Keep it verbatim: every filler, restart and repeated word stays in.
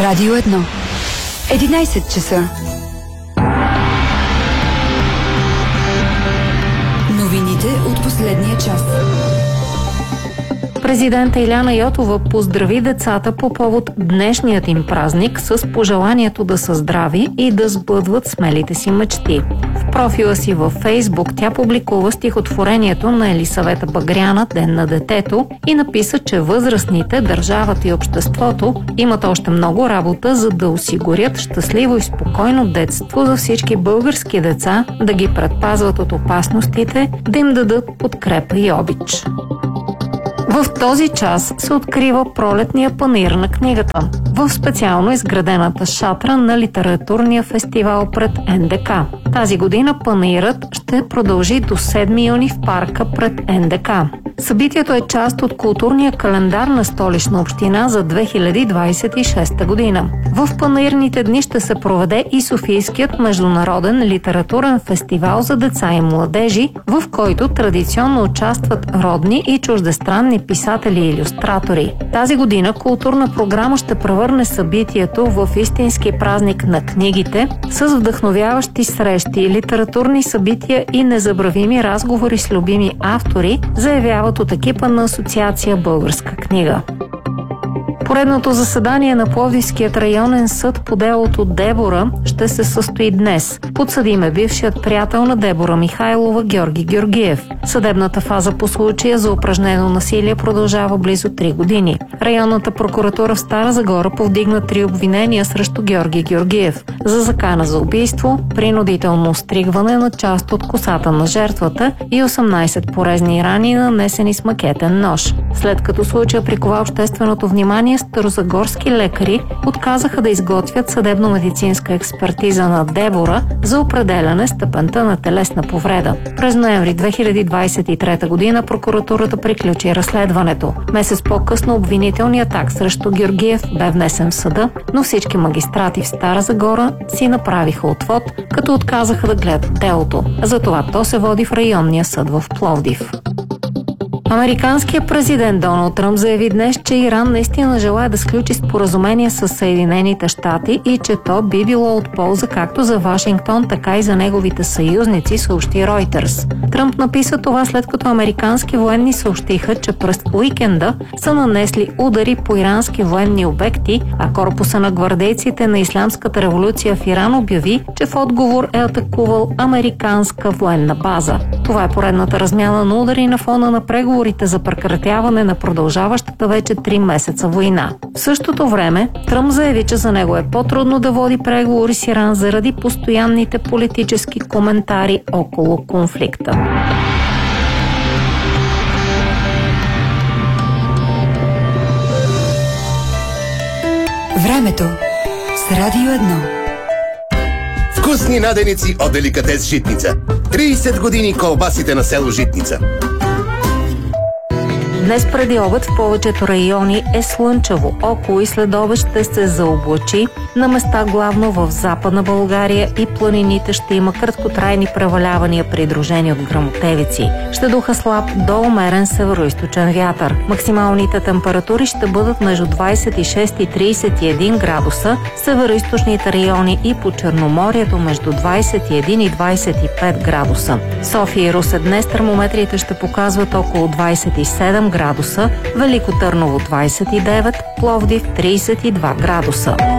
Радио едно. единайсет часа. Новините от последния час. Президента Иляна Йотова поздрави децата по повод днешният им празник с пожеланието да са здрави и да сбъдват смелите си мечти. В профила си във Фейсбук тя публикува стихотворението на Елисавета Багряна «Ден на детето» и написа, че възрастните, държавата и обществото имат още много работа, за да осигурят щастливо и спокойно детство за всички български деца, да ги предпазват от опасностите, да им дадат подкрепа и обич. В този час се открива пролетния панаир на книгата в специално изградената шатра на литературния фестивал пред Ен Де Ка. Тази година панаирът ще продължи до седми юни в парка пред Ен Де Ка. Събитието е част от културния календар на Столична община за две хиляди двадесет и шеста година. В панаирните дни ще се проведе и Софийският международен литературен фестивал за деца и младежи, в който традиционно участват родни и чуждестранни писатели и илюстратори. Тази година културна програма ще превърне събитието в истински празник на книгите с вдъхновяващи срещи, литературни събития и незабравими разговори с любими автори, заявяват от екипа на Асоциация Българска книга. Поредното заседание на Пловдивският районен съд по делото Дебора ще се състои днес. Подсъдим е бившият приятел на Дебора Михайлова Георги Георгиев. Съдебната фаза по случая за упражнено насилие продължава близо три години. Районната прокуратура в Стара Загора повдигна три обвинения срещу Георги Георгиев за закана за убийство, принудително остригване на част от косата на жертвата и осемнайсет порезни рани, нанесени с макетен нож. След като случая прикова общественото внимание, старозагорски лекари отказаха да изготвят съдебно-медицинска експертиза на Дебора за определяне степента на телесна повреда. През ноември две хиляди двадесет и трета година прокуратурата приключи разследването. Месец по-късно обвинителният акт срещу Георгиев бе внесен в съда, но всички магистрати в Стара Загора си направиха отвод, като отказаха да гледат делото. Затова то се води в районния съд в Пловдив. Американският президент Доналд Тръмп заяви днес, че Иран наистина желае да сключи споразумение с Съединените щати и че то би било от полза както за Вашингтон, така и за неговите съюзници, съобщи Ройтерс. Тръмп написа това след като американски военни съобщиха, че през уикенда са нанесли удари по ирански военни обекти, а корпуса на гвардейците на Ислямската революция в Иран обяви, че в отговор е атакувал американска военна база. Това е поредната размяна на удари на фона на преговори за прекратяване на продължаващата вече три месеца война. В същото време Тръмп заяви, че за него е по-трудно да води преговори с Иран заради постоянните политически коментари около конфликта. Времето с Радио едно. Вкусни наденици от деликатес Житница. тридесет години колбасите на село Житница. Днес преди обед в повечето райони е слънчево. Около и след обед ще се заоблачи. На места главно в Западна България и планините ще има краткотрайни превалявания, придружени от гръмотевици. Ще духа слаб до умерен североизточен вятър. Максималните температури ще бъдат между двадесет и шест и тридесет и един градуса. Североизточните райони и по Черноморието между двадесет и един и двадесет и пет градуса. София и Русе днес термометрите ще показват около двадесет и седем градуса, Велико Търново двадесет и девет, Пловдив тридесет и два градуса.